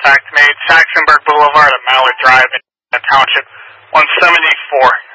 contact made. Saxonburg Boulevard at Mallard Drive in Township 174.